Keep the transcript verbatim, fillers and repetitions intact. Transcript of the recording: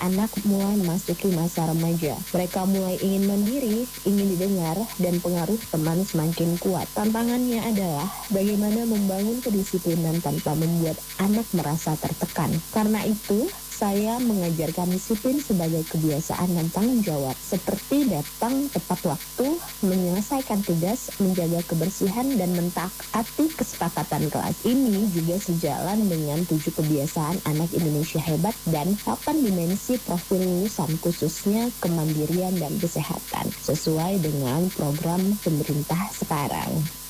anak mulai memasuki masa remaja. Mereka mulai ingin mandiri, ingin didengar, dan pengaruh teman semakin kuat. Tantangannya adalah bagaimana membangun kedisiplinan tanpa membuat anak merasa tertekan. Karena itu, saya mengajarkan disiplin sebagai kebiasaan dan tanggung jawab, seperti datang tepat waktu, menyelesaikan tugas, menjaga kebersihan, dan mentaati kesepakatan kelas. Ini juga sejalan dengan tujuh kebiasaan anak Indonesia hebat dan delapan dimensi profil lulusan, khususnya kemandirian dan kesehatan, sesuai dengan program pemerintah sekarang.